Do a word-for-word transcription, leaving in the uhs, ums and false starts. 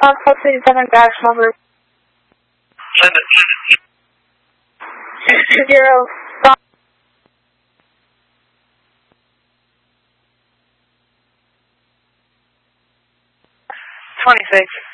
Fox eighty-seven dash number Send it. zero five. twenty-six.